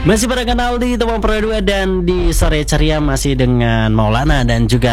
Masih pada kanal di Teman Pro 2 dan di sore ceria masih dengan Maulana dan juga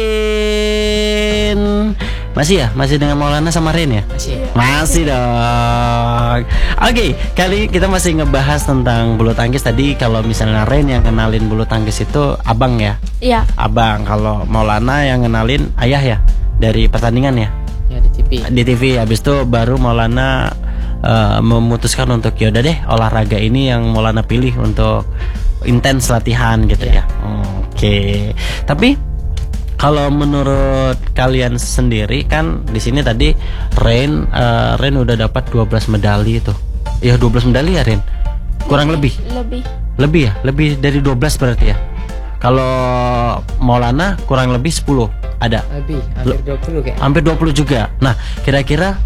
Ren. Masih dengan Maulana sama Ren ya? Masih dong. Oke, kali kita masih ngebahas tentang bulu tangkis. Tadi kalau misalnya Ren yang kenalin bulu tangkis itu abang ya? Iya. Abang. Kalau Maulana yang kenalin ayah ya? Dari pertandingan ya? Ya di TV. Di TV. Habis itu baru Maulana memutuskan untuk yaudah deh olahraga ini yang Maulana pilih untuk intens latihan gitu ya. Oke. Tapi kalau menurut kalian sendiri kan di sini tadi Ren udah dapat 12 medali itu. Ya 12 medali ya Ren. Kurang lebih. Lebih ya? Lebih dari 12 berarti ya. Kalau Maulana kurang lebih 10 ada. Lebih, hampir 20 kayak. Hampir 20 juga. Nah, kira-kira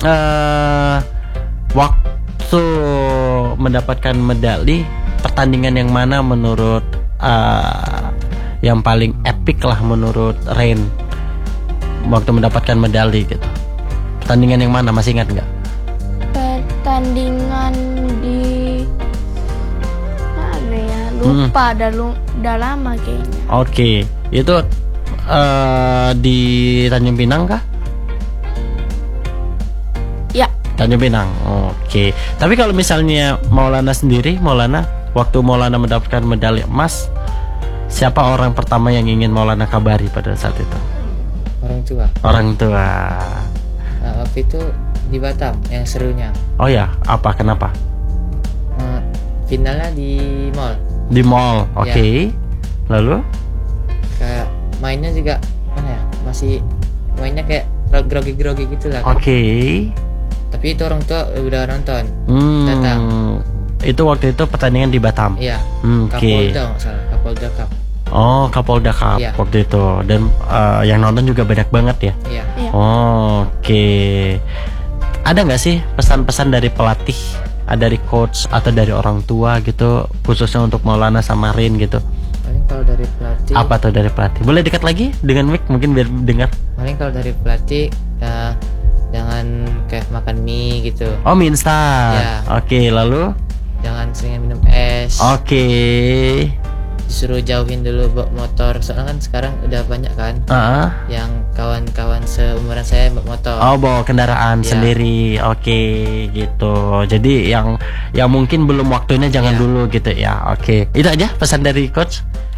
waktu mendapatkan medali, pertandingan yang mana menurut yang paling epic lah menurut Ren waktu mendapatkan medali gitu? Pertandingan yang mana, masih ingat nggak? Pertandingan di mana ya? Lupa, udah lama kayaknya. Oke, itu di Tanjung Pinang kah? Ya. Tanjung Pinang. Oke. Tapi kalau misalnya Maulana sendiri, waktu Maulana mendapatkan medali emas, siapa orang pertama yang ingin Maulana kabari pada saat itu? Orang tua. Nah, waktu itu di Batam yang serunya. Oh ya, kenapa? Finalnya di mall. Di mall. Oke. Lalu? Kayak mainnya juga mana ya? Masih mainnya kayak grogi-grogi gitu lah. Oke. Tapi itu orang tua udah nonton, datang. Itu waktu itu pertandingan di Batam. Iya. Oke. Kapolda nggak salah, Kapolda Cup. Oh, Kapolda Cup waktu itu. Dan yang nonton juga banyak banget ya. Iya. Oke. Ada nggak sih pesan-pesan dari pelatih, dari coach atau dari orang tua gitu, khususnya untuk Maulana sama Rin gitu? Paling kalau dari pelatih. Apa tuh dari pelatih? Boleh dekat lagi dengan mic mungkin biar dengar. Paling kalau dari pelatih ya jangan kayak makan mie gitu. Oh, mie instan. Ya. Oke, lalu? Jangan sering minum es. Oke. Disuruh jauhin dulu bawa motor. Soalnya kan sekarang udah banyak kan yang kawan-kawan seumuran saya bawa motor. Oh, bawa kendaraan sendiri. Oke, gitu. Jadi yang mungkin belum waktunya jangan dulu gitu ya. Oke. Itu aja pesan dari coach?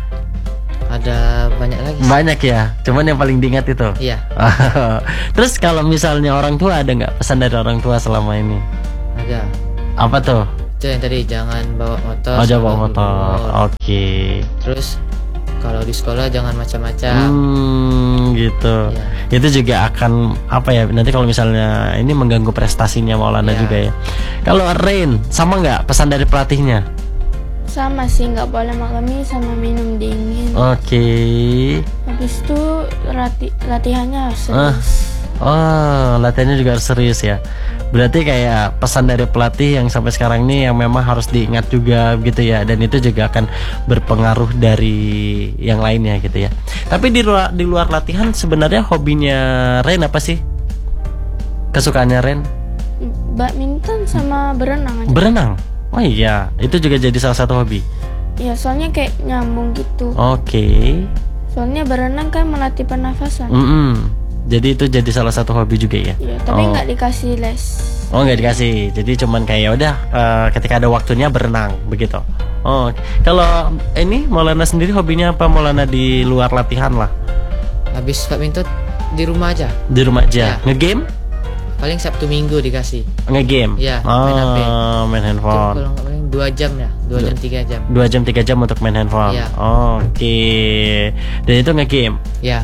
Ada banyak lagi sih. Banyak ya, cuman yang paling diingat itu. Iya. Terus kalau misalnya orang tua, ada nggak pesan dari orang tua selama ini? Ada. Apa tuh? Itu yang tadi, jangan bawa motor. Jangan bawa motor. Oke. Terus kalau di sekolah jangan macam-macam. Gitu. Ya. Itu juga akan nanti kalau misalnya ini mengganggu prestasinya Maulana juga ya. Kalau Rain sama nggak pesan dari pelatihnya? Sama sih, nggak boleh makan mie sama minum dingin. Oke. Habis itu latihannya harus serius. Latihannya juga harus serius ya. Berarti kayak pesan dari pelatih yang sampai sekarang ini yang memang harus diingat juga gitu ya. Dan itu juga akan berpengaruh dari yang lainnya gitu ya. Tapi di luar latihan sebenarnya hobinya Ren apa sih? Kesukaannya Ren? Badminton sama berenang aja. Berenang? Oh iya, itu juga jadi salah satu hobi. Ya, soalnya kayak nyambung gitu. Oke. Soalnya berenang kan melatih pernafasan. Jadi itu jadi salah satu hobi juga ya. Iya, tapi nggak dikasih les. Oh, nggak dikasih. Jadi cuman kayak udah ketika ada waktunya berenang begitu. Oh, kalau ini Maulana sendiri hobinya apa? Maulana di luar latihan lah. Habis badminton di rumah aja. Di rumah aja. Ya. Nge-game? Paling Sabtu Minggu dikasih. Nge-game? Iya, main HP. Main handphone. Kalau nggak paling 2 jam ya, 2 jam 3 jam. 2 jam 3 jam untuk main handphone. Iya. Oke. Dan itu nge-game? Ya.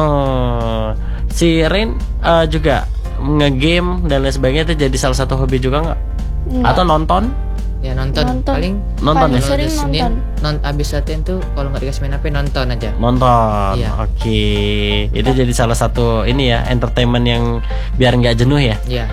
Si Rain juga nge-game dan lain sebagainya, itu jadi salah satu hobi juga nggak? Atau nonton? Ya nonton. Paling nonton ya? Sering Senin abis latihan tuh kalau nggak dikasih main HP nonton aja. Nonton. Iya. Oke. Itu jadi salah satu ini ya, entertainment yang biar nggak jenuh ya. Iya.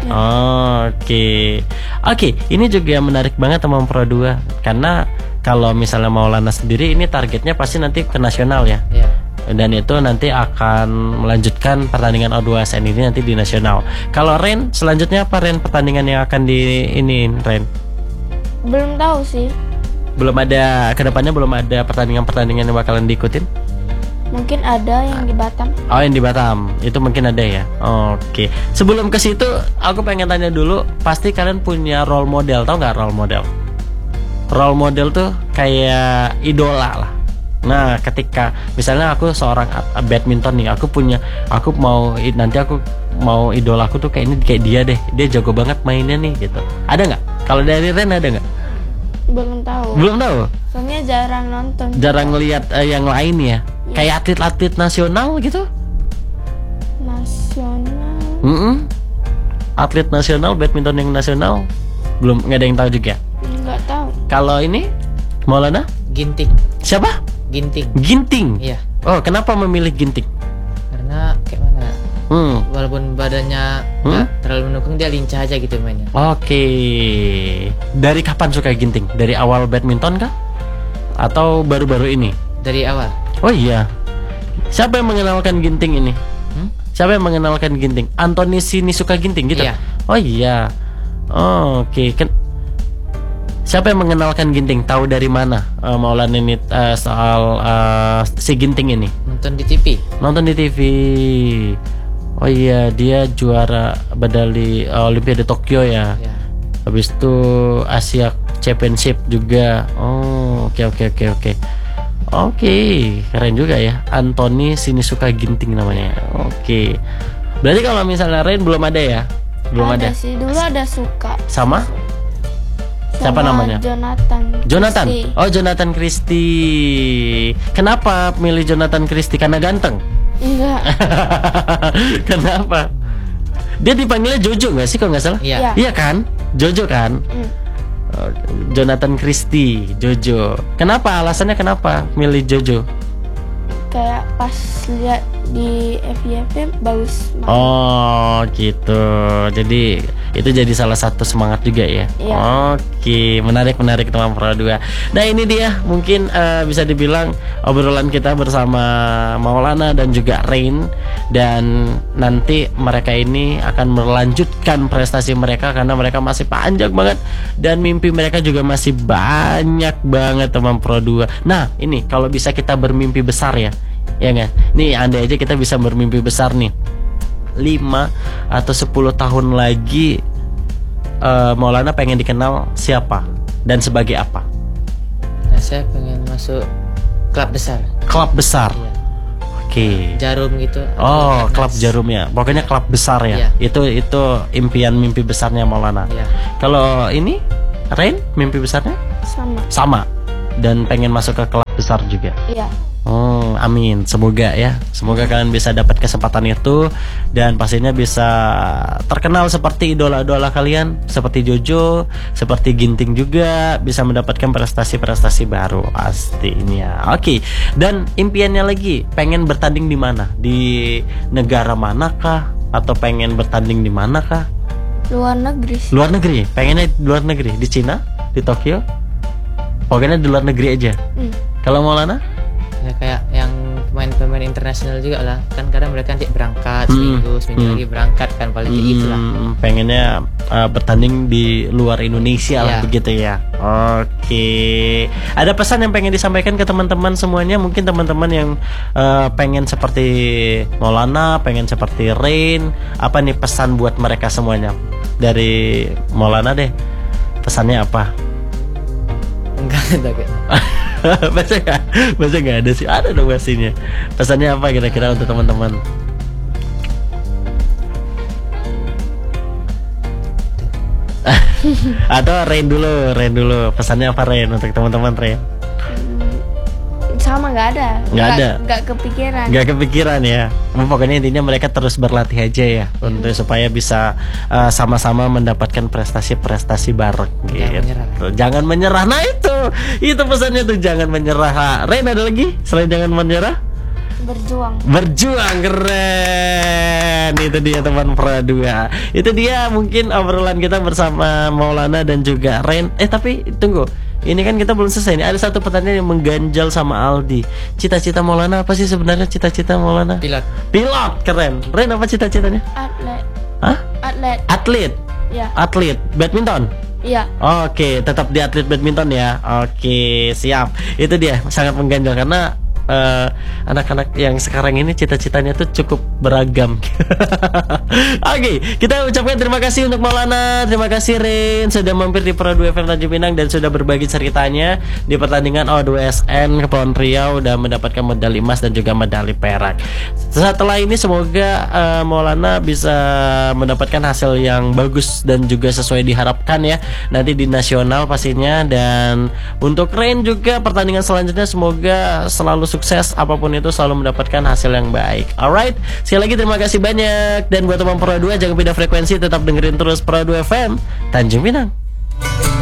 Oke, ini juga menarik banget teman Pro 2 karena kalau misalnya Maulana sendiri ini targetnya pasti nanti ke nasional ya. Iya. Dan itu nanti akan melanjutkan pertandingan O2SN ini nanti di nasional. Kalau Ren selanjutnya apa Ren pertandingan yang akan di ini Ren? Belum tahu sih. Belum ada, kedepannya belum ada pertandingan-pertandingan yang bakalan diikutin? Mungkin ada yang di Batam. Oh, yang di Batam, itu mungkin ada ya. Oke. Sebelum ke situ, aku pengen tanya dulu. Pasti kalian punya role model, tau nggak role model? Role model tuh kayak idola lah. Nah, ketika misalnya aku seorang badminton nih, aku nanti aku mau idola aku tuh kayak dia deh. Dia jago banget mainnya nih gitu. Ada nggak? Kalau dari Ren ada nggak? Belum tahu. Belum tahu. Soalnya jarang nonton. Jarang ngelihat yang lain ya. Kayak atlet-atlet nasional gitu. Nasional. Atlet nasional, badminton yang nasional belum, nggak ada yang tahu juga. Nggak tahu. Kalau ini Maulana? Ginting. Siapa? Ginting. Ginting. Iya. Oh, kenapa memilih Ginting? Karena kayak mana? Walaupun badannya nggak terlalu mendukung, dia lincah aja gitu mainnya. Oke. Dari kapan suka Ginting? Dari awal badminton kah? Atau baru-baru ini? Dari awal. Oh iya. Siapa yang mengenalkan Ginting ini? Siapa yang mengenalkan Ginting? Anthony Sinisuka Ginting gitu? Iya. Oh iya. Oh, oke. Siapa yang mengenalkan Ginting? Tahu dari mana Maulana ini soal si Ginting ini? Nonton di TV. Nonton di TV. Oh iya, dia juara medali Olimpiade Tokyo ya. Iya. Habis itu Asia Championship juga. Oh, oke. Oke, keren juga ya. Anthony Sinisuka Ginting namanya. Oke. Berarti kalau misalnya Rain belum ada ya? Belum ada. Sih, dulu ada suka. Sama? Siapa namanya? Jonathan. Christie. Oh, Jonathan Christie. Kenapa milih Jonathan Christie? Karena ganteng? Enggak. Kenapa? Dia dipanggilnya Jojo nggak sih kalau nggak salah? Iya. Iya kan? Jojo kan? Jonathan Christie, Jojo. Kenapa? Alasannya kenapa milih Jojo? Kayak pas lihat di FIF bagus banget. Oh gitu. Jadi itu jadi salah satu semangat juga ya. Iya. Oke, menarik teman Pro 2. Nah ini dia mungkin bisa dibilang obrolan kita bersama Maulana dan juga Rain. Dan nanti mereka ini akan melanjutkan prestasi mereka karena mereka masih panjang banget dan mimpi mereka juga masih banyak banget teman Pro 2. Nah ini kalau bisa kita bermimpi besar ya. Ya nggak? Nih andai aja kita bisa bermimpi besar nih 5 atau 10 tahun lagi Maulana pengen dikenal siapa dan sebagai apa? Nah, saya pengen masuk klub besar. Klub besar? Iya. Oke. Jarum gitu. Oh, klub Jarum ya. Pokoknya klub besar ya. Iya. Itu impian mimpi besarnya Maulana. Iya. Kalau ini Rain mimpi besarnya? Sama. Dan pengen masuk ke klub besar juga. Iya. Oh, amin. Semoga ya. Semoga kalian bisa dapat kesempatan itu dan pastinya bisa terkenal seperti idola-idola kalian, seperti Jojo, seperti Ginting juga bisa mendapatkan prestasi-prestasi baru pastinya. Oke. Dan impiannya lagi, pengen bertanding di mana? Di negara manakah atau pengen bertanding di manakah? Luar negeri. Luar negeri. Pengennya di luar negeri, di Cina, di Tokyo. Pokoknya di luar negeri aja. Kalau Maulana? Ya kayak yang pemain-pemain internasional juga lah. Kan kadang mereka nanti berangkat seminggu lagi berangkat kan, paling kayak gitu lah. Pengennya bertanding di luar Indonesia lah begitu ya. Oke. Ada pesan yang pengen disampaikan ke teman-teman semuanya? Mungkin teman-teman yang pengen seperti Maulana, pengen seperti Rain. Apa nih pesan buat mereka semuanya? Dari Maulana deh. Pesannya apa? Enggak ada kayak. Masa nggak ada sih? Ada dong pastinya. Pesannya apa kira-kira untuk teman-teman? Atau Rain dulu. Pesannya apa Rain untuk teman-teman Rain? Sama, nggak ada. Nggak kepikiran ya. Pokoknya intinya mereka terus berlatih aja ya untuk supaya bisa sama-sama mendapatkan prestasi-prestasi bareng gitu. Jangan menyerah. Nah itu pesannya tuh, jangan menyerah. Rain ada lagi selain jangan menyerah? Berjuang, keren. Itu dia teman Pro 2. Itu dia mungkin obrolan kita bersama Maulana dan juga Rain. Tapi tunggu. Ini kan kita belum selesai nih. Ada satu pertanyaan yang mengganjal sama Aldi. Cita-cita Maulana apa sih sebenarnya? Cita-cita Maulana? Pilot, keren. Rain apa cita-citanya? Atlet. Hah? Atlet. Ya. Atlet badminton. Iya. Oke, tetap di atlet badminton ya. Oke, siap. Itu dia sangat mengganjal karena anak-anak yang sekarang ini cita-citanya tuh cukup beragam. Oke, kita ucapkan terima kasih untuk Maulana, terima kasih Rin sudah mampir di Pro 2 FM Tanjung Pinang dan sudah berbagi ceritanya di pertandingan O2SN Kepulauan Riau dan mendapatkan medali emas dan juga medali perak. Setelah ini semoga Maulana bisa mendapatkan hasil yang bagus dan juga sesuai diharapkan ya nanti di nasional pastinya. Dan untuk Rin juga pertandingan selanjutnya semoga selalu sukses, apapun itu selalu mendapatkan hasil yang baik. Alright, sekali lagi terima kasih banyak. Dan buat teman Pro 2 jangan pindah frekuensi, tetap dengerin terus Pro 2 FM Tanjung Pinang.